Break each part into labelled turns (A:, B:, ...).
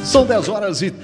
A: São 10 horas e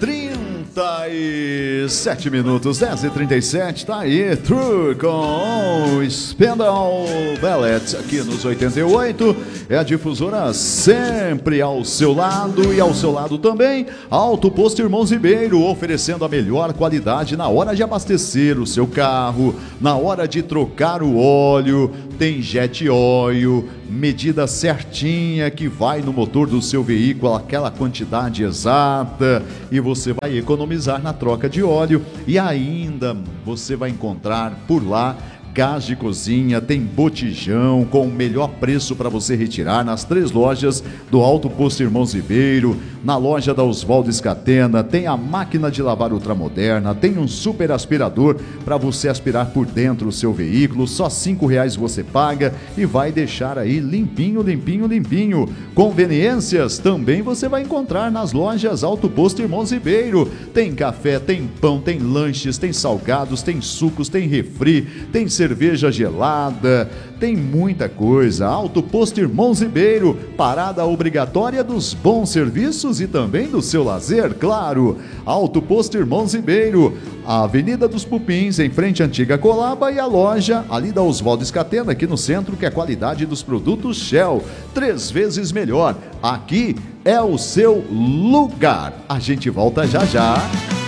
A: 37 minutos, 10h37, tá aí, True com Spandau Ballet aqui nos 88, é a difusora sempre ao seu lado e ao seu lado também, Auto Posto Irmãos Ribeiro, oferecendo a melhor qualidade na hora de abastecer o seu carro, na hora de trocar o óleo, tem jet oil, medida certinha que vai no motor do seu veículo, aquela quantidade exata, e você vai economizar na troca de óleo e ainda você vai encontrar por lá gás de cozinha, tem botijão com o melhor preço para você retirar nas 3 lojas do Auto Posto Irmãos Ribeiro, na loja da Oswaldo Scatena, tem a máquina de lavar ultramoderna, tem um super aspirador para você aspirar por dentro o seu veículo, só R$5 você paga e vai deixar aí limpinho, limpinho, limpinho. Conveniências também você vai encontrar nas lojas Auto Posto Irmãos Ribeiro, tem café, tem pão, tem lanches, tem salgados, tem sucos, tem refri, tem cerveja gelada, tem muita coisa. Auto Posto Irmãos Ribeiro, parada obrigatória dos bons serviços e também do seu lazer, claro. Auto Posto Irmãos Ribeiro, a Avenida dos Pupins, em frente à antiga Colaba, e a loja ali da Oswaldo Scatena, aqui no centro, que é a qualidade dos produtos Shell, 3 vezes melhor. Aqui é o seu lugar. A gente volta já já.